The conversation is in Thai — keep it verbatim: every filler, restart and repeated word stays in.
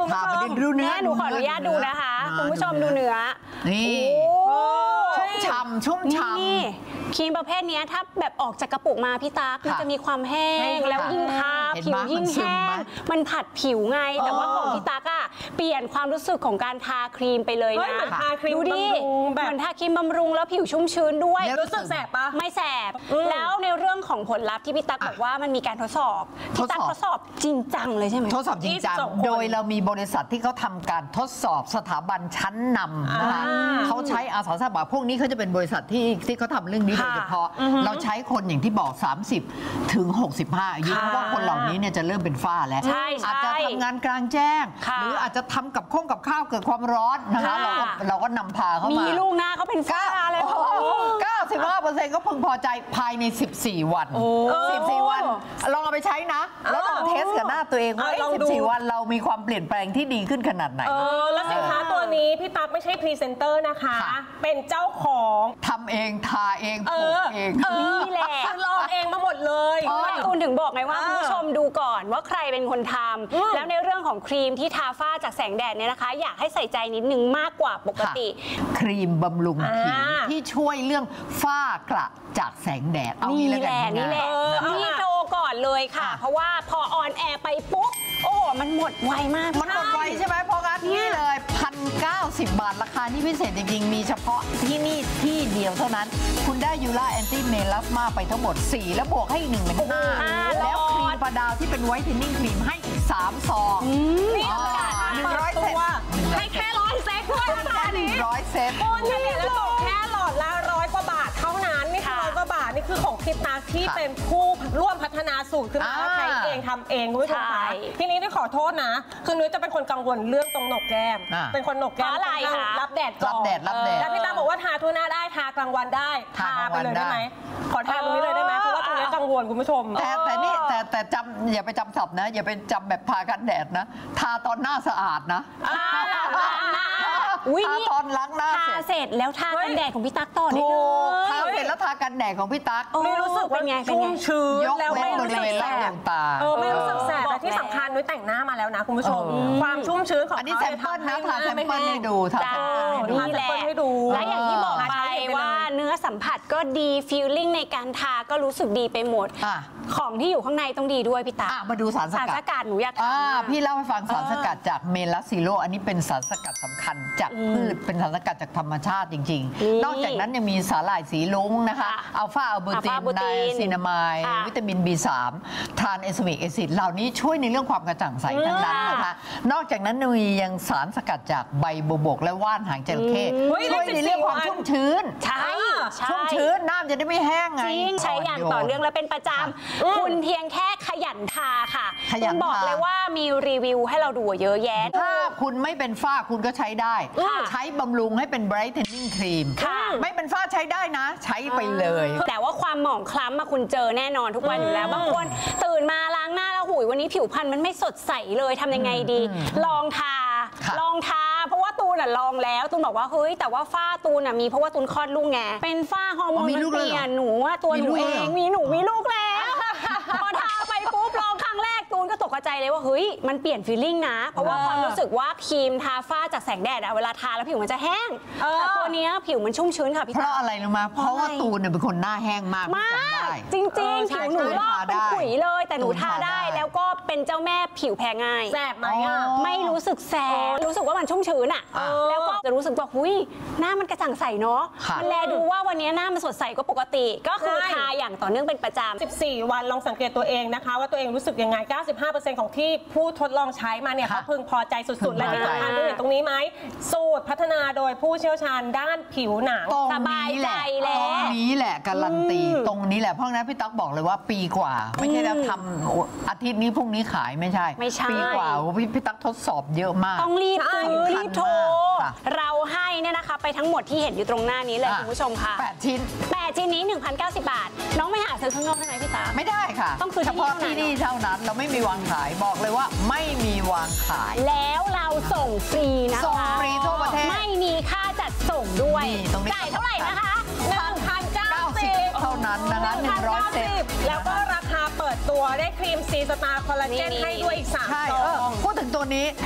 คุณผู้ชมดูเนื้อหนูขออนุญาตดูนะคะคุณผู้ชมดูเนื้อนี่ชุ่มฉ่ำชุ่มฉ่ำครีมประเภทนี้ถ้าแบบออกจากกระปุกมาพี่ตั๊กมันจะมีความแห้งแล้วยิ่งทาผิวยิ่งแห้งมันผัดผิวไงแต่ว่าของพี่ตั๊กอะเปลี่ยนความรู้สึกของการทาครีมไปเลยนะดูดิเหมือนทาครีมบำรุงแล้วผิวชุ่มชื้นด้วยรู้สึกแสบปะไม่แสบแล้วในเรื่องของผลลัพธ์ที่พี่ตั๊กบอกว่ามันมีการทดสอบพี่ตั๊กทดสอบจริงจังเลยใช่ไหมทดสอบจริงจังโดยเรามีบริษัทที่เขาทำการทดสอบสถาบันชั้นนำนะคะเขาใช้อาสาสมัครพวกนี้เขาจะเป็นบริษัทที่ที่เขาทำเรื่องนี้โดยเฉพาะเราใช้คนอย่างที่บอกสามสิบถึงหกสิบห้าอายุเพราะว่าคนเหล่านี้เนี่ยจะเริ่มเป็นฝ้าแล้วอาจจะทำงานกลางแจ้งหรืออาจจะทำกับข้องกับข้าวเกิดความร้อนนะคะเราก็เราก็นำพาเขามามีลูกหน้าเขาเป็นฝ้าเลยเก้าสิบห้าเปอร์เซ็นต์ก็พึงพอใจภายในสิบสี่วันสิบสี่วันลองเอาไปใช้นะแล้วลองเทสกับหน้าตัวเองว่าสิบสี่วันเรามีความเปลี่ยนแปลงที่ดีขึ้นขนาดไหนเออแล้วสินค้าตัวนี้พี่ตั๊กไม่ใช่พรีเซนเตอร์นะคะเป็นเจ้าของทำเองทาเองปลูกเองนี่แหละลองเองมาหมดเลยตูนถึงบอกไงว่าคุณผู้ชมดูก่อนว่าใครเป็นคนทำแล้วในเรื่องของครีมที่ทาฝ้าจากแสงแดดเนี่ยนะคะอยากให้ใส่ใจนิดนึงมากกว่าปกติครีมบำรุงผิวที่ช่วยเรื่องฝ้ากระจากแสงแดดเอางี้แหละนี่แหละนี่โตก่อนเลยค่ะเพราะว่าพอออนแอร์ไปปุ๊บโอ้มันหมดไวมากมันหมดไวใช่ไหมเพราะงั้นนี่เลยพันเก้าสิบบาทราคาที่พิเศษจริงๆมีเฉพาะที่นี่ที่เดียวเท่านั้นคุณได้ยูราแอนตี้เมลาสมาไปทั้งหมดสี่แล้วบวกให้อีกหนึ่งเป็นห้าแล้วครีมประดาวที่เป็นไวท์เทนนิ่งครีมให้อีกสามซองนี่หนึ่งร้อยเซตให้แค่ร้อยเซตด้วยราคานี้ร้อยเซตโอ้ยแล้วตกแค่หลอดละร้อยกว่าบาทเท่านั้นนี่คือร้อยกว่าบาทนี่คือของพี่ตั๊กที่เป็นผู้ร่วมพัฒนาสูตรขึ้นมาใช้เองทำเองคุณผู้ชมคะทีนี้ได้ขอโทษนะคือนุ้ยจะเป็นคนกังวลเรื่องตรงหนกแก้มเป็นคนหนกแก้มอะไรรับแดดก่อนรับแดดรับแดดแล้วพี่ตั๊กบอกว่าทาทั่วหน้าได้ทากลางวันได้ทาไปเลยได้ไหมขอทาตรงนี้เลยได้ไหมเพราะว่าตรงนี้กังวลคุณผู้ชมแต่แต่นี่แต่แต่จำอย่าไปจำศัพท์นะอย่าไปจำแบบทากันแดดนะทาตอนหน้าสะอาดนะอุ้ยทาตอนล้างหน้าเสร็จแล้วทากันแดดของพี่ตั๊กต่อได้เลยทาเสร็จแล้วทากันแดดของพี่ตั๊กไม่รู้สึกว่าชุ่มชื้นแล้วไม่รู้สึกแสบตาไม่รู้สึกแสบแต่ที่สำคัญนุ้ยแต่งหน้ามาแล้วนะคุณผู้ชมความชุ่มชื้นของอันนี้แซมเปิลนะทาแซมเปิลให้ดูทาแซมเปิลให้ดูและอย่างที่บอกไปว่าเนื้อสัมผัสก็ดีฟีลลิ่งในการทาก็รู้สึกดีไปหมดของที่อยู่ข้างในต้องดีด้วยพี่ตั๊กมาดูสารสกัดหนูอยากถามพี่เล่าให้ฟังสารสกัดจากเมลาซิโลอันนี้เป็นสารสกัดสำคัญจากพืชเป็นสารสกัดจากธรรมชาติจริงๆนอกจากนั้นยังมีสาหร่ายสีลุ้งนะคะอัลฟาอัลบูตินไนซินามายวิตามิน บี สาม ทรานเอสมิกแอซิดเหล่านี้ช่วยในเรื่องความกระจ่างใสทั้งนั้นนะคะนอกจากนั้นมียังสารสกัดจากใบบัวบกและว่านหางจระเข้ช่วยในเรื่องความชุ่มชื้นใช่ชุ่มชื้นน้ำจะได้ไม่แห้งไงจริงใช้อย่างต่อเนื่องและเป็นประจำคุณเพียงแค่ขยันทาค่ะคุณบอกเลยว่ามีรีวิวให้เราดูเยอะแยะถ้าคุณไม่เป็นฝ้าคุณก็ใช้ได้ใช้บำรุงให้เป็น brightening cream ไม่เป็นฝ้าใช้ได้นะใช้ไปเลยแต่ว่าความหมองคล้ำมาคุณเจอแน่นอนทุกวันอยู่แล้วบางคนตื่นมาล้างหน้าแล้วหุยวันนี้ผิวพรรณมันไม่สดใสเลยทำยังไงดีลองทาลองทาเพราะว่าตูนอ่ะลองแล้วตูนบอกว่าเฮ้ยแต่ว่าฝ้าตูนอ่ะมีเพราะว่าตูนคลอดลูกไงเป็นฝ้าฮอร์โมนมันเปลี่ยนหนูว่าตัวหนูเองมีหนูมีลูกแล้วพอทาไปปุ๊บลองครั้งแรกตูนก็ตกใจเลยว่าเฮ้ยมันเปลี่ยนฟีลลิ่งนะเพราะว่าความรู้สึกว่าครีมทาฝ้าจากแสงแดดอะเวลาทาแล้วผิวมันจะแห้งแต่ตัวนี้ผิวมันชุ่มชื้นค่ะพี่เพราะอะไรรู้ไหมเพราะว่าตูนเนี่ยเป็นคนหน้าแห้งมากมากจริงจริงผิวหนูลอกเป็นขุยเลยแต่หนูทาได้แล้วก็เป็นเจ้าแม่ผิวแพ้ง่ายแสบไหมอ่ะไม่รู้สึกแสบรู้สึกว่ามันชุ่มชื้นอ่ะแล้วก็จะรู้สึกว่าหุยหน้ามันกระจ่างใสเนาะมันแลดูว่าวันนี้หน้ามันสดใสกว่าปกติก็คือทาอย่างต่อเนื่องเป็นประจำสิบสี่วันลองสังเกตตัวเองนะคะว่าตัวเองรู้สึกยังไง เก้าสิบห้าเปอร์เซ็นต์ ของที่ผู้ทดลองใช้มาเนี่ยเขาพึงพอใจสุดๆและที่สำคัญด้วยตรงนี้ไหมสูตรพัฒนาโดยผู้เชี่ยวชาญด้านผิวหนังสบายใจแล้วตรงนี้แหละการันตีตรงนี้แหละเพราะงั้นพี่ตั๊กบอกเลยว่าปีกว่าไม่ใช่แล้วทำอาทิตย์นี้พรุ่งนี้ขายไม่ใช่ปีกว่าพี่ตั๊กทดสอบเยอะมากต้องรีบซื้อรีบโทรเราให้เนี่ยนะคะไปทั้งหมดที่เห็นอยู่ตรงหน้านี้เลยคุณผู้ชมค่ะแปดชิ้นแปดชิ้นนี้ หนึ่งพันเก้าสิบบาทน้องไม่หาซื้อข้างนอกได้ไหมพี่ตั๊กไม่ได้ค่ะต้องซื้อเฉพาะที่นี่เท่านั้นเราไม่มีวางขายบอกเลยว่าไม่มีวางขายแล้วเราส่งฟรีนะคะส่งฟรีทั่วประเทศไม่มีค่าจัดส่งด้วยจ่ายเท่าไหร่นะคะหนึ่งพันเก้าสิบเท่านั้นนะคะหนึ่งร้อยเซตแล้วก็ราคาเปิดตัวได้ครีมซีสตาร์คอลลาเจนให้ด้วยอีกสามซองพูดถึงตัวนี้